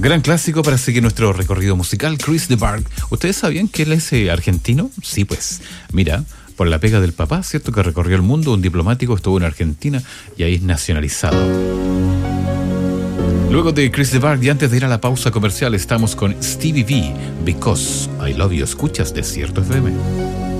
Gran clásico para seguir nuestro recorrido musical, Chris de Burgh. ¿Ustedes sabían que él es argentino? Sí, pues, mira, por la pega del papá, ¿cierto? Que recorrió el mundo, un diplomático, estuvo en Argentina y ahí es nacionalizado. Luego de Chris de Burgh y antes de ir a la pausa comercial, estamos con Stevie V, Because I Love You. Escuchas Desierto FM.